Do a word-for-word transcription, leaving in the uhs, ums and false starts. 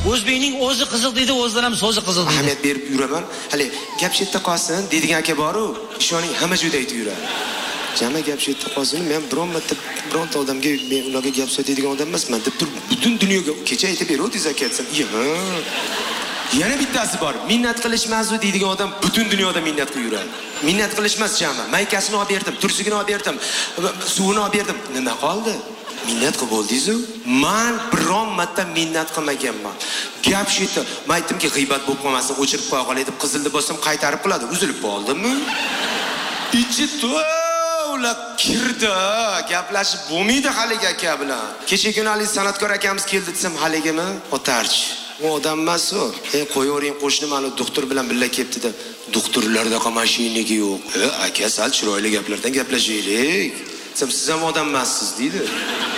O'zbekning o'zi qizil deydi, o'zidan ham so'zi qizil deydi. Ahamiyat berib yuraman. Hali gap shu yerda qolsin, deydigan aka bor-ku, ishoning hamma joyda aytib yuradi. Jami gap shu yerda qolsin, men biron marta bironta odamga men ularga gap so'raydigan odam emasman deb turib, butun dunyoga kecha aytib beruvdingiz aka desam, yana bittasi bor. Minnat qilish mavzu deydigan odam butun dunyoda minnat qilib yuradi. Minnat qilish emas jami. Maykasini olib berdim, tursigini olib berdim, suvini olib berdim. Nima qoldi? Minnat qilib bo'ldingiz-ku? Men biron marta minnat qilmaganman. Gap shu yerda. Men aytdimki, g'iybat bo'lib qolmasin, o'chirib qo'ya qolay deb qizilni bossam qaytarib qiladi. Uzilib qoldimmi? Ichi to'lab kirdi. Gaplashib bo'lmaydi haliga aka bilan. Kecha kuni hali san'atkor akamiz keldi desam, haligimi? Otarchi. U odam emas u. Ey qo'yavering, qo'shni mana doktor bilan birga kelibdi-da. Doktorlarda mashinagi yo'q. E, aka sal chiroyli gaplardan gaplashaylik. Siz ham odam emassiz deydi.